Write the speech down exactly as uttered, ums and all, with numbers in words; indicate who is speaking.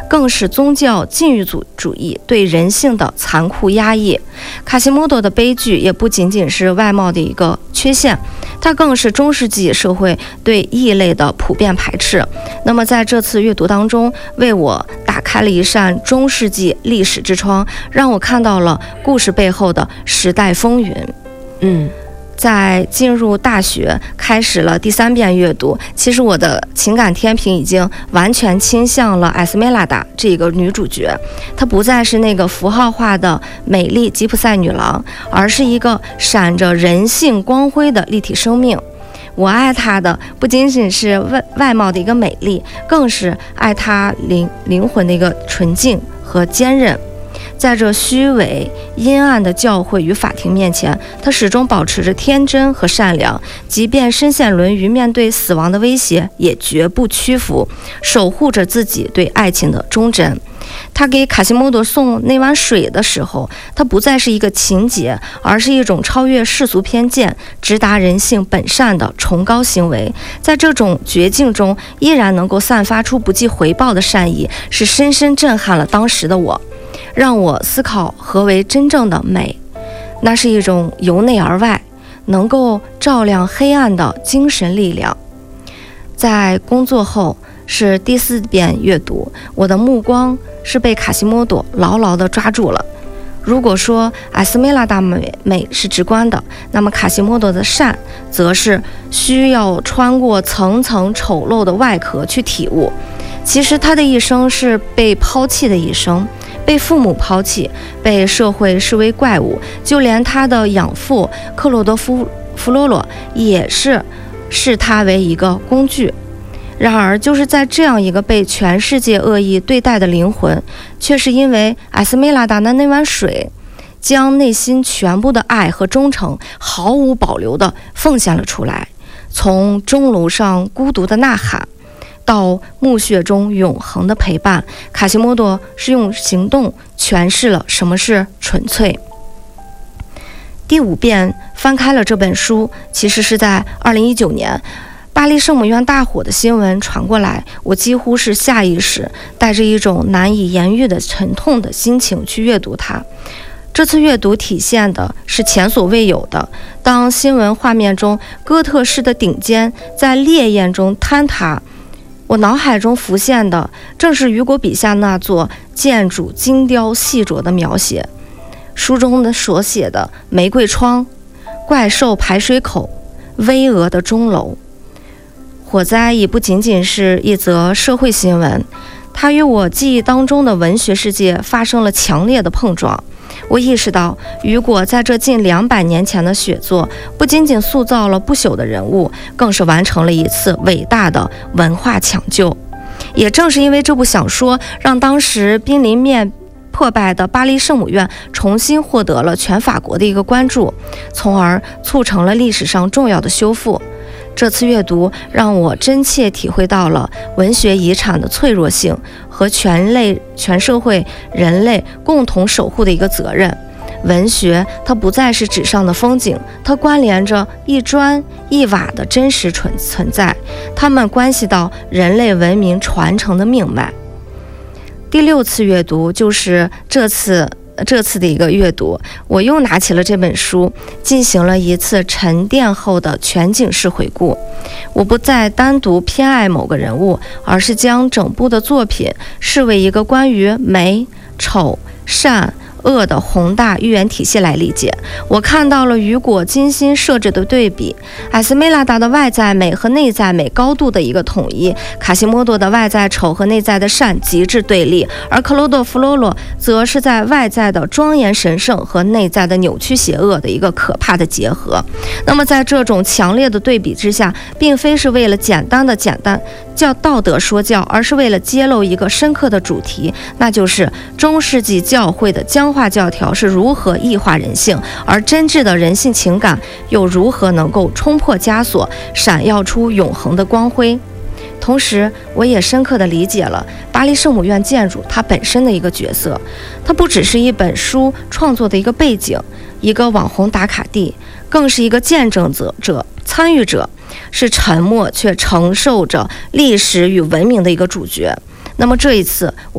Speaker 1: 更是宗教禁欲主主义对人性的残酷压抑。卡西莫多的悲剧也不仅仅是外貌的一个缺陷，它更是中世纪社会对异类的普遍排斥。那么在这次阅读当中，为我打开了一扇中世纪历史之窗，让我看到了故事背后的时代风云。
Speaker 2: 嗯。
Speaker 1: 在进入大学开始了第三遍阅读，其实我的情感天平已经完全倾向了艾斯梅拉达这个女主角。她不再是那个符号化的美丽吉普赛女郎，而是一个闪着人性光辉的立体生命。我爱她的不仅仅是外外貌的一个美丽，更是爱她灵灵魂的一个纯净和坚韧。在这虚伪阴暗的教会与法庭面前，他始终保持着天真和善良，即便身陷沦于面对死亡的威胁，也绝不屈服，守护着自己对爱情的忠贞。他给卡西莫多送那碗水的时候，他不再是一个情节，而是一种超越世俗偏见、直达人性本善的崇高行为。在这种绝境中，依然能够散发出不计回报的善意，是深深震撼了当时的我，让我思考何为真正的美。那是一种由内而外，能够照亮黑暗的精神力量。在工作后是第四遍阅读，我的目光是被卡西莫多牢牢地抓住了。如果说艾斯梅拉达美美是直观的，那么卡西莫多的善则是需要穿过层层丑陋的外壳去体悟。其实他的一生是被抛弃的一生，被父母抛弃，被社会视为怪物，就连他的养父克洛多夫弗罗罗也是视他为一个工具。然而就是在这样一个被全世界恶意对待的灵魂，却是因为艾斯梅拉达的那碗水，将内心全部的爱和忠诚毫无保留地奉献了出来。从钟楼上孤独的呐喊到墓穴中永恒的陪伴，卡西莫多是用行动诠释了什么是纯粹。第五遍翻开了这本书，其实是在二零一九年巴黎圣母院大火的新闻传过来，我几乎是下意识带着一种难以言喻的沉痛的心情去阅读它。这次阅读体现的是前所未有的，当新闻画面中哥特式的顶尖在烈焰中坍塌，我脑海中浮现的正是雨果笔下那座建筑精雕细琢的描写。书中的所写的玫瑰窗、怪兽排水口、巍峨的钟楼。火灾已不仅仅是一则社会新闻，它与我记忆当中的文学世界发生了强烈的碰撞。我意识到，雨果在这近两百年前的写作，不仅仅塑造了不朽的人物，更是完成了一次伟大的文化抢救。也正是因为这部小说，让当时濒临面破败的巴黎圣母院重新获得了全法国的一个关注，从而促成了历史上重要的修复。这次阅读让我真切体会到了文学遗产的脆弱性和全类全社会人类共同守护的一个责任。文学它不再是纸上的风景，它关联着一砖一瓦的真实存存在，它们关系到人类文明传承的命脉。第六次阅读就是这次这次的一个阅读，我又拿起了这本书，进行了一次沉淀后的全景式回顾。我不再单独偏爱某个人物，而是将整部的作品视为一个关于美、丑、善、恶的宏大寓言体系来理解。我看到了雨果精心设置的对比，艾斯梅拉达的外在美和内在美高度的一个统一，卡西莫多的外在丑和内在的善极致对立，而克罗多弗罗罗则是在外在的庄严神圣和内在的扭曲邪恶的一个可怕的结合。那么在这种强烈的对比之下，并非是为了简单的简单叫道德说教，而是为了揭露一个深刻的主题，那就是中世纪教会的僵化教条是如何异化人性，而真挚的人性情感又如何能够冲破枷锁，闪耀出永恒的光辉。同时我也深刻地理解了巴黎圣母院建筑它本身的一个角色，它不只是一本书创作的一个背景，一个网红打卡地，更是一个见证者者参与者，是沉默却承受着历史与文明的一个主角。那么这一次我